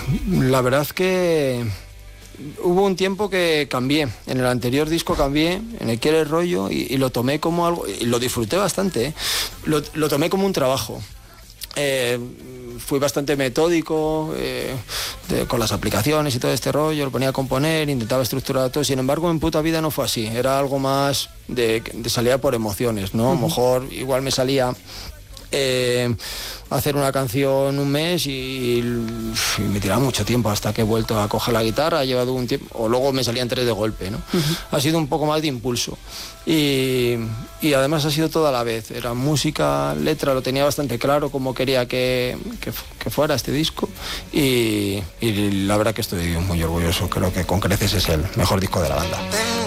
La verdad es que hubo un tiempo que cambié. En el anterior disco cambié, en el Quiere Rollo, y lo tomé como algo, y lo disfruté bastante, ¿eh? Lo tomé como un trabajo. Fui bastante metódico con las aplicaciones y todo este rollo, lo ponía a componer, intentaba estructurar todo. Sin embargo, en Puta Vida no fue así, era algo más de salida por emociones, ¿no? A lo mejor igual me salía hacer una canción un mes y me tiraba mucho tiempo hasta que he vuelto a coger la guitarra. Ha llevado un tiempo, o luego me salían 3 de golpe, ¿no? Ha sido un poco más de impulso y además ha sido toda a la vez. Era música, letra, lo tenía bastante claro cómo quería que fuera este disco y la verdad que estoy muy orgulloso. Creo que con creces es el mejor disco de la banda.